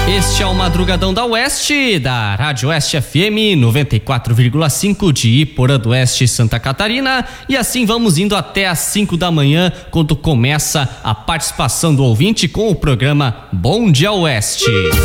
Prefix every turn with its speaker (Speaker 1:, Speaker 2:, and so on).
Speaker 1: Este é o Madrugadão da Oeste, da Rádio Oeste FM 94,5 de Iporã do Oeste, Santa Catarina. E assim vamos indo até às 5 da manhã, quando começa a participação do ouvinte com o programa Bom Dia Oeste.